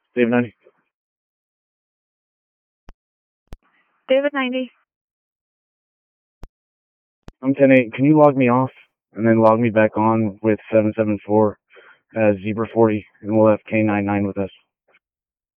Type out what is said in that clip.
David 90. David 90. I'm 10-8. Can you log me off and then log me back on with 774 as Zebra 40, and we'll have K99 with us.